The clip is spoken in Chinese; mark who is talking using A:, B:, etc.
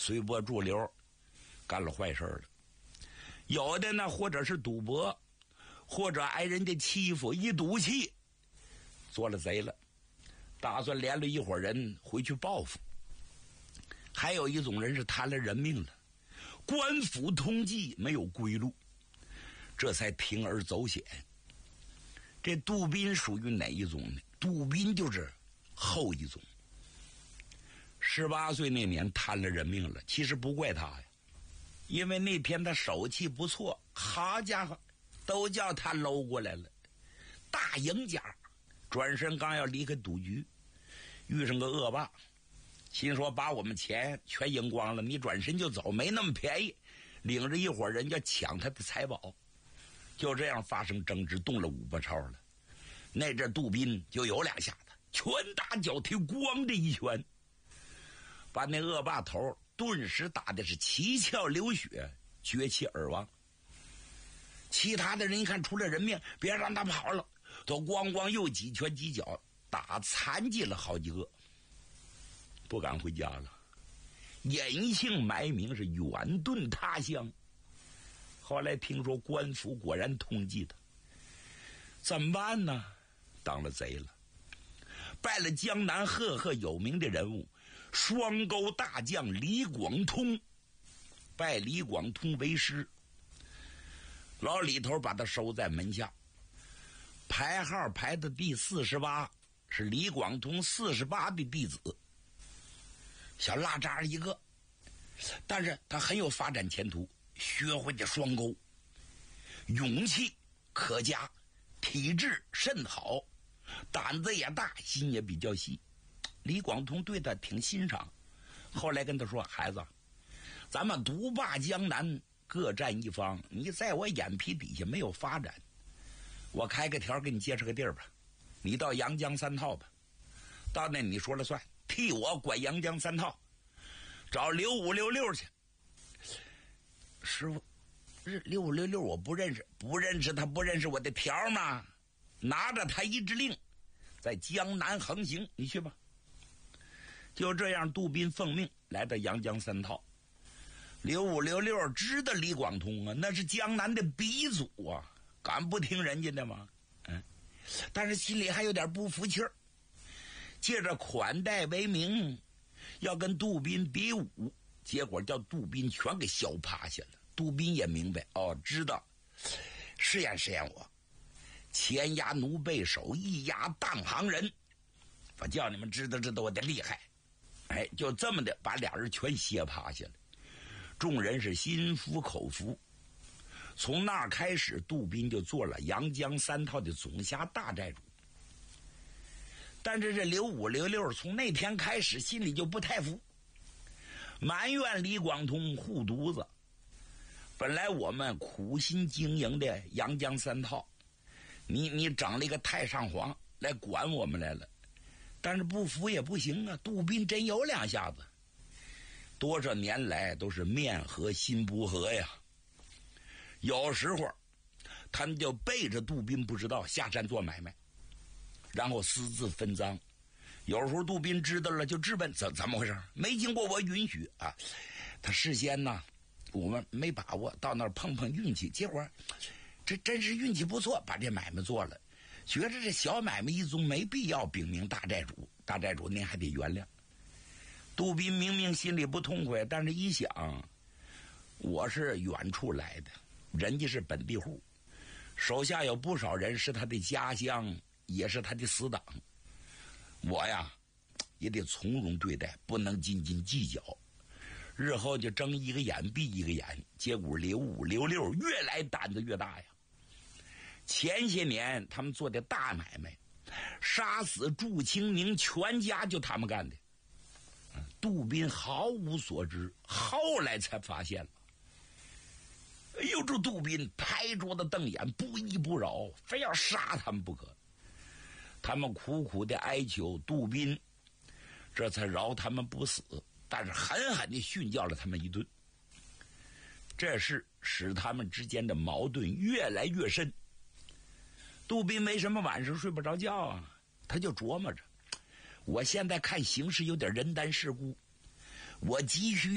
A: 随波逐流，干了坏事了。有的呢，或者是赌博，或者挨人家欺负，一赌气做了贼了，打算连了一伙人回去报复。还有一种人是贪了人命了，官府通缉没有归路，这才铤而走险。这杜宾属于哪一种呢？杜宾就是后一种。18岁那年贪了人命了，其实不怪他呀，因为那天他手气不错，好家伙，都叫他搂过来了，大赢家。转身刚要离开赌局，遇上个恶霸，心说把我们钱全赢光了，你转身就走，没那么便宜，领着一伙人家抢他的财宝。就这样发生争执，动了五八超了。那阵杜宾就有两下子，拳打脚踢，咣的一拳，把那恶霸头顿时打的是七窍流血，绝气而亡。其他的人一看出了人命，别让他跑了，都咣咣又几拳几脚，打残疾了好几个，不敢回家了，隐姓埋名，是远遁他乡。后来听说官府果然通缉他，怎么办呢？当了贼了，拜了江南赫赫有名的人物双沟大将李广通，拜李广通为师。老李头把他收在门下，排号排的第48，是李广通48的弟子，小腊渣一个，但是他很有发展前途，学会的双钩，勇气可嘉，体质甚好，胆子也大，心也比较细。李广通对他挺欣赏，后来跟他说：“孩子，咱们独霸江南，各占一方，你在我眼皮底下没有发展，我开个条给你介绍个地儿吧，你到阳江三套吧，到那你说了算，替我管阳江三套，找刘五刘六去。”师傅，刘五刘六我不认识，不认识他不认识我的条吗？拿着他一支令，在江南横行，你去吧。就这样，杜宾奉命来到阳江三套。刘五刘六知道李广通啊，那是江南的鼻祖啊，敢不听人家的吗？但是心里还有点不服气儿，借着款待为名，要跟杜宾比武，结果叫杜宾全给笑趴下了。杜宾也明白，知道试验试验我，前压奴背手，一压当行人，我叫你们知道我的厉害。就这么的把俩人全歇趴下了。众人是心服口服。从那儿开始，杜宾就做了阳江三套的总辖大寨主。但是这刘五刘六从那天开始心里就不太服，埋怨李广通护犊子。本来我们苦心经营的阳江三套，你整了一个太上皇来管我们来了，但是不服也不行啊。杜宾真有两下子，多少年来都是面和心不和呀。有时候他们就背着杜宾不知道下山做买卖，然后私自分赃。有时候杜宾知道了就质问怎么回事，没经过我允许啊。他事先呢我们没把握，到那儿碰碰运气，结果这真是运气不错，把这买卖做了。觉着这小买卖一宗没必要禀明大寨主，大寨主您还得原谅。杜宾明明心里不痛快，但是一想，我是远处来的，人家是本地户，手下有不少人是他的家乡，也是他的死党，我呀也得从容对待，不能斤斤计较。日后就睁一个眼闭一个眼，结果刘五刘六越来胆子越大呀。前些年他们做的大买卖，杀死祝清明全家就他们干的，杜宾毫无所知，后来才发现了。哎呦，这杜宾拍桌子瞪眼，不依不饶，非要杀他们不可。他们苦苦的哀求杜宾，这才饶他们不死，但是狠狠地训教了他们一顿。这事使他们之间的矛盾越来越深。杜宾为什么晚上睡不着觉啊？他就琢磨着，我现在看形势有点人单势孤，我急需